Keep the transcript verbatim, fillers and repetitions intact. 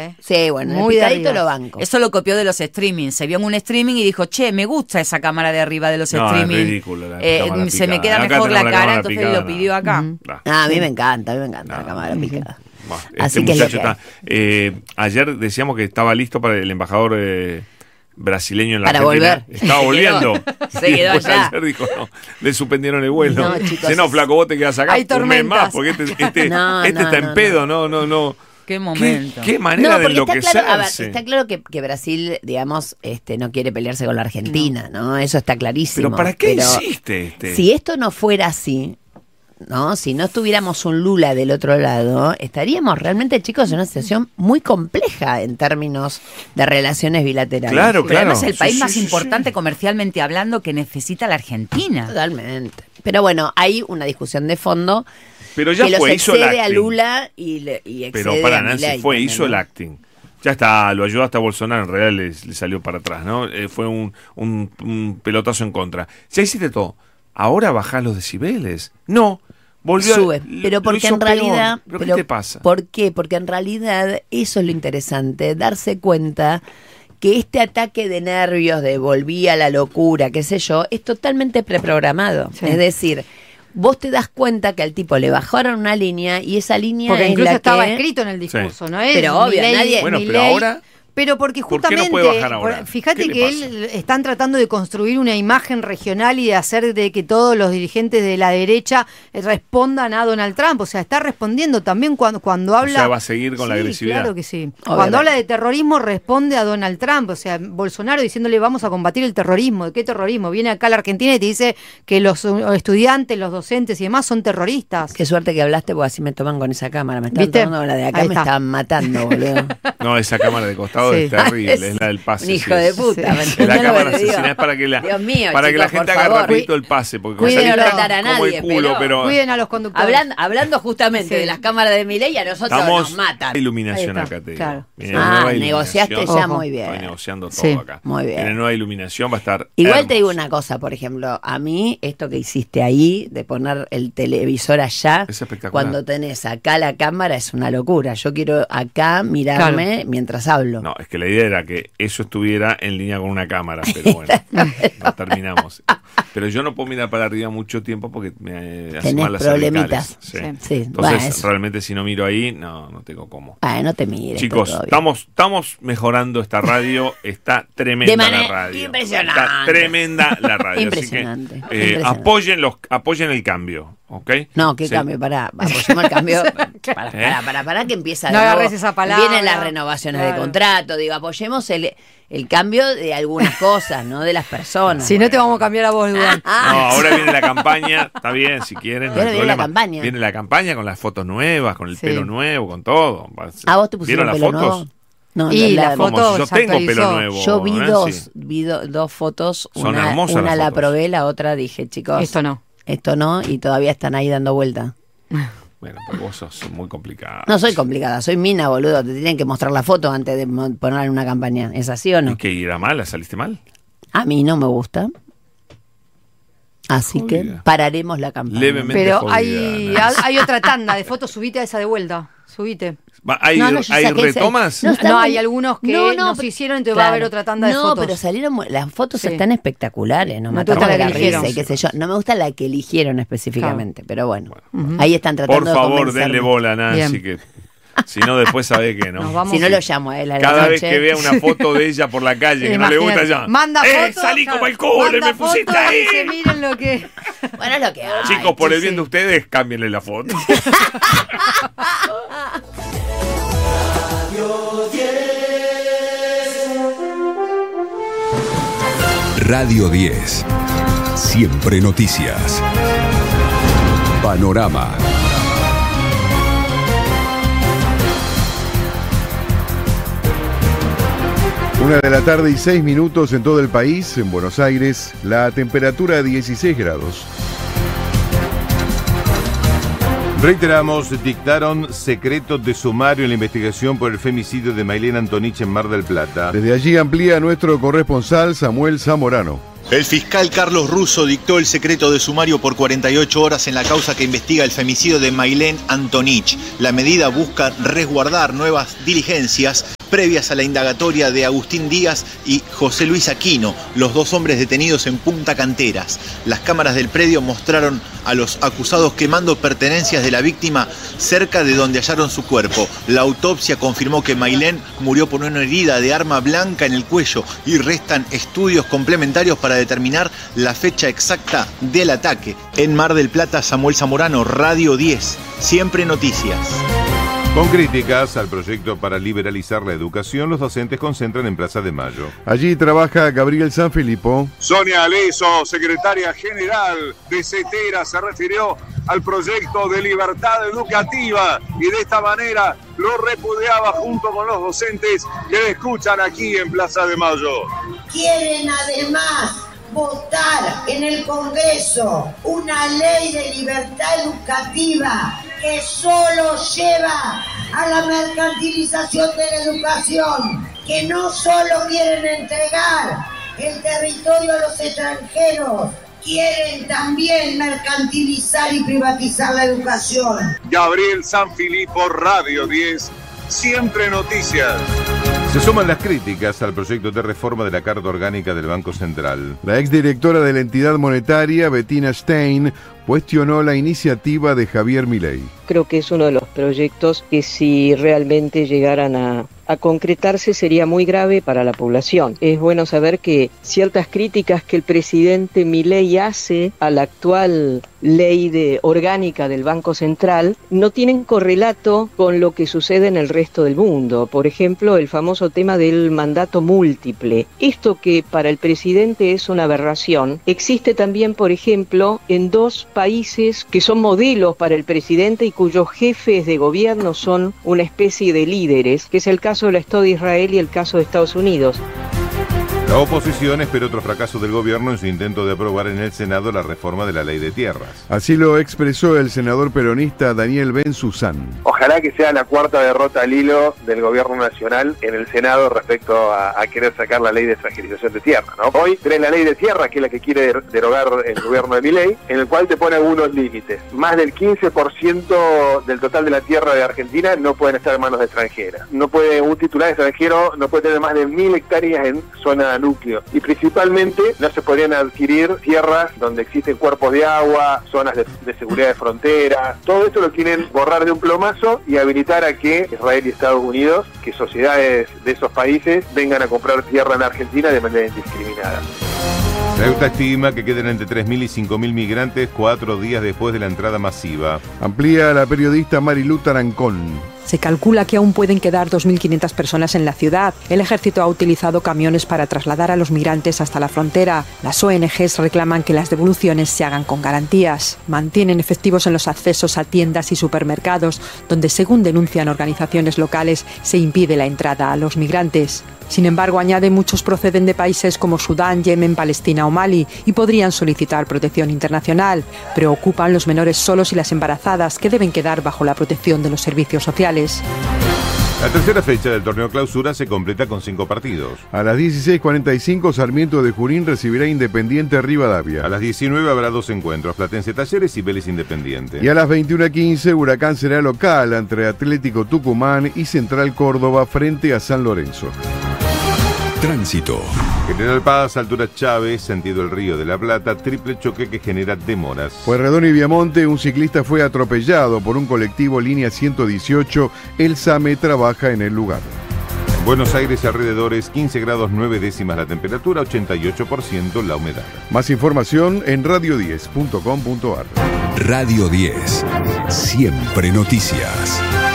¿eh? Sí, bueno, muy el picadito lo banco. Eso lo copió de los streaming. Se vio en un streaming y dijo, che, me gusta esa cámara de arriba de los no, streaming. Es ridículo, la eh, cámara se me picada. queda Acá mejor la tenemos cara, cámara entonces picada, lo pidió acá. Uh-huh. Nah. Ah, a mí me encanta, a mí me encanta No, la cámara no, picada. Bueno, Así este que muchacho lo que está. Eh, ayer decíamos que estaba listo para el embajador eh, brasileño en la Para Argentina. volver. Estaba volviendo. Se Y quedó después allá. ayer dijo, no, le suspendieron el vuelo. No, chicos, Dice, no, es- flaco, vos te quedás acá Hay un mes tormentas. más, porque este, este, No, este no, está en no, pedo, no, no, no. Qué ¿Qué, momento. qué manera No, de porque está enloquecerse. claro, a ver, está claro que, que Brasil, digamos, este, no quiere pelearse con la Argentina, ¿no? Eso está clarísimo. Pero ¿para qué Pero insiste este? si esto no fuera así, ¿no? Si no tuviéramos un Lula del otro lado, estaríamos realmente, chicos, en una situación muy compleja en términos de relaciones bilaterales. Claro, Pero además claro. es el país Sí, más sí, sí, importante sí. comercialmente hablando que necesita la Argentina. Totalmente. Pero bueno, hay una discusión de fondo Pero ya que los fue, hizo el excede a acting. Lula y, le, y excede Pero para a Nancy Milei fue, también, hizo el ¿no? acting. Ya está, lo ayudó hasta Bolsonaro, en realidad le, le salió para atrás, ¿no? Eh, fue un, un, un pelotazo en contra. Ya hiciste todo. Ahora bajás los decibeles. No, volvió a- Sube, lo- pero lo porque hizo en peor. realidad... ¿Pero, pero qué te pasa? ¿Por qué? Porque en realidad eso es lo interesante, darse cuenta que este ataque de nervios, de volví a la locura, qué sé yo, es totalmente preprogramado. Sí. Es decir, vos te das cuenta que al tipo le bajaron una línea y esa línea Porque es incluso la estaba que... escrito en el discurso, ¿no es? Pero obvio, Milei- nadie- Bueno, pero Milei- ahora- Pero porque ¿Por qué no justamente, puede bajar ahora? por- fíjate ¿Qué le que pasa? él están tratando de construir una imagen regional y de hacer de que todos los dirigentes de la derecha eh, respondan a Donald Trump. O sea, está respondiendo también cuando, cuando habla... sea, va a seguir con la Sí, agresividad. claro que sí. Obviamente. Cuando habla de terrorismo responde a Donald Trump. O sea, Bolsonaro diciéndole vamos a combatir el terrorismo. ¿De qué terrorismo? Viene acá a la Argentina y te dice que los uh, estudiantes, los docentes y demás son terroristas. Qué suerte que hablaste, porque así me toman con esa cámara. Me estaban ¿Viste? tomando con la de acá, Ahí me está. estaban matando, boludo. No, esa cámara de costado Sí. es terrible, es la del pase. Un hijo sí, de es- puta. Sí. ¿me Es la entendés lo que cámara te digo? asesina, es para que la, Dios mío, para que la chicos, gente por haga favor. rapidito el pase. Porque Cuiden salís a los- tan a como nadie, el culo, pero- pero Cuiden a los conductores. Hablando, hablando justamente Sí. de las cámaras de Milei, a nosotros estamos nos matan. iluminación Ahí está, acá, te digo. claro. Viene Ah, nueva negociaste iluminación. ya Ojo. muy bien. Estoy negociando todo Sí, acá. muy bien. Tiene nueva iluminación, va a estar Igual hermoso. te digo una cosa, por ejemplo, a mí esto que hiciste ahí, de poner el televisor allá, Es espectacular. cuando tenés acá la cámara, es una locura. Yo quiero acá mirarme mientras hablo. No, es que la idea era que eso estuviera en línea con una cámara, pero bueno, no terminamos. Pero yo no puedo mirar para arriba mucho tiempo porque me hacen Tenés mal las problemitas. cervicales. Sí. Sí, Entonces, bueno, eso. realmente si no miro ahí, no, no tengo cómo. Ay, no te mires. Chicos, está todo bien. estamos, estamos mejorando esta radio, está tremenda De manera la radio. impresionante. Está tremenda la radio. Impresionante, Así que, eh, impresionante. apoyen los, apoyen el cambio, ¿ok? No, ¿qué Sí. cambio? Pará, apoyemos el cambio. Para, ¿Eh? para, para, para que empieza de No nuevo. agarres esa palabra. Vienen las renovaciones Claro. de contrato, digo, apoyemos el, el cambio de algunas cosas, no de las personas. Si no te vamos a cambiar a vos, Duan. No, ahora viene la campaña, está bien, si quieren. no Ahora hay viene la problema. campaña. Viene la campaña con las fotos nuevas, con el Sí. pelo nuevo, con todo. ¿A vos te pusieron ¿Vieron pelo las nuevo? fotos? No, Y la- la la- foto- Como si yo se tengo pelo actualizó. nuevo. Yo vi Nancy. dos, vi do- dos fotos, Son una, hermosas una las la fotos. probé, la otra dije, chicos, Esto no. esto no, y todavía están ahí dando vuelta. Bueno, pero vos sos muy complicado. No soy complicada, soy mina, boludo, te tienen que mostrar la foto antes de mo- ponerla en una campaña, ¿es así o ¿Y no? que irá mal? ¿La saliste mal? A mí no me gusta, así que Jodida. pararemos la campaña. Levemente. Pero jodida, hay, Nancy. hay otra tanda de fotos, subite a esa de vuelta. Subite. Va, ¿Hay, No, no, yo hay saqué ese- retomas? No, No, está hay muy- algunos que No, no, no se pero- hicieron, entonces va a haber otra tanda de no, fotos. pero salieron, mu- las fotos Sí. están espectaculares, no, No me te gusta acuerdo la la que risa eligieron. y qué sé yo. No me gusta la que eligieron específicamente, pero bueno, Bueno, ahí están tratando por de favor, convencerme. denle bola, Nancy, Bien. que si no después sabe que no. Nos vamos. Si no lo llamo a él a la Cada vez noche. que vea una foto de ella por la calle que no le gusta Imagínate. ya. Manda ¡Eh, fotos. salí claro, como el culo y manda me pusiste fotos y ahí! dice, miren lo que... Bueno, es lo que hay. Chicos, por el sí, bien sí. de ustedes, cámbienle la foto. Radio diez. Siempre noticias. Panorama. Una de la tarde y seis minutos en todo el país, en Buenos Aires, la temperatura dieciséis grados. Reiteramos, dictaron secreto de sumario en la investigación por el femicidio de Maylene Antonich en Mar del Plata. Desde allí amplía nuestro corresponsal Samuel Zamorano. El fiscal Carlos Russo dictó el secreto de sumario por cuarenta y ocho horas en la causa que investiga el femicidio de Maylene Antonich. La medida busca resguardar nuevas diligencias previas a la indagatoria de Agustín Díaz y José Luis Aquino, los dos hombres detenidos en Punta Canteras. Las cámaras del predio mostraron a los acusados quemando pertenencias de la víctima cerca de donde hallaron su cuerpo. La autopsia confirmó que Mailén murió por una herida de arma blanca en el cuello y restan estudios complementarios para determinar la fecha exacta del ataque. En Mar del Plata, Samuel Zamorano, Radio diez, siempre noticias. Con críticas al proyecto para liberalizar la educación, los docentes concentran en Plaza de Mayo. Allí trabaja Gabriel Sanfilippo. Sonia Aleso, secretaria general de CETERA, se refirió al proyecto de libertad educativa y de esta manera lo repudiaba junto con los docentes que le escuchan aquí en Plaza de Mayo. Quieren además votar en el Congreso una ley de libertad educativa que solo lleva a la mercantilización de la educación, que no solo quieren entregar el territorio a los extranjeros, quieren también mercantilizar y privatizar la educación. Gabriel Sanfilippo, Radio diez, siempre noticias. Se suman las críticas al proyecto de reforma de la Carta Orgánica del Banco Central. La exdirectora de la entidad monetaria, Bettina Stein, cuestionó la iniciativa de Javier Milei. Creo que es uno de los proyectos que si realmente llegaran a, a concretarse sería muy grave para la población. Es bueno saber que ciertas críticas que el presidente Milei hace a la actual ley de, orgánica del Banco Central no tienen correlato con lo que sucede en el resto del mundo. Por ejemplo, el famoso tema del mandato múltiple. Esto que para el presidente es una aberración, existe también, por ejemplo, en dos países que son modelos para el presidente y cuyos jefes de gobierno son una especie de líderes, que es el caso del Estado de Israel y el caso de Estados Unidos. La oposición espera otro fracaso del gobierno en su intento de aprobar en el Senado la reforma de la ley de tierras. Así lo expresó el senador peronista Daniel Ben Susán. Ojalá que sea la cuarta derrota al hilo del gobierno nacional en el Senado respecto a, a querer sacar la ley de extranjerización de tierra, ¿no? Hoy tenés la ley de tierra, que es la que quiere derogar el gobierno de Milei, en el cual te pone algunos límites. Más del quince por ciento del total de la tierra de Argentina no pueden estar en manos de extranjeras. No puede, un titular extranjero no puede tener más de mil hectáreas en zona núcleo, y principalmente no se podrían adquirir tierras donde existen cuerpos de agua, zonas de, de seguridad de frontera. Todo esto lo quieren borrar de un plomazo y habilitar a que Israel y Estados Unidos, que sociedades de esos países, vengan a comprar tierra en Argentina de manera indiscriminada. La EUTA estima que quedan entre tres mil y cinco mil migrantes cuatro días después de la entrada masiva. Amplía la periodista Marilú Tarancón. Se calcula que aún pueden quedar dos mil quinientas personas en la ciudad. El ejército ha utilizado camiones para trasladar a los migrantes hasta la frontera. Las O N Ges reclaman que las devoluciones se hagan con garantías. Mantienen efectivos en los accesos a tiendas y supermercados, donde, según denuncian organizaciones locales, se impide la entrada a los migrantes. Sin embargo, añade, muchos proceden de países como Sudán, Yemen, Palestina o Mali y podrían solicitar protección internacional. Preocupan los menores solos y las embarazadas, que deben quedar bajo la protección de los servicios sociales. La tercera fecha del torneo Clausura se completa con cinco partidos. A las dieciséis cuarenta y cinco, Sarmiento de Junín recibirá Independiente Rivadavia. A las diecinueve habrá dos encuentros, Platense Talleres y Vélez Independiente. Y a las veintiuna quince, Huracán será local entre Atlético Tucumán y Central Córdoba frente a San Lorenzo. Tránsito. General Paz, altura Chávez, sentido el Río de la Plata, triple choque que genera demoras. Pueyrredón y Viamonte, un ciclista fue atropellado por un colectivo línea ciento dieciocho. El SAME trabaja en el lugar. En Buenos Aires y alrededores, quince grados nueve décimas la temperatura, ochenta y ocho por ciento la humedad. Más información en radio diez punto com punto ar. Radio diez, siempre noticias.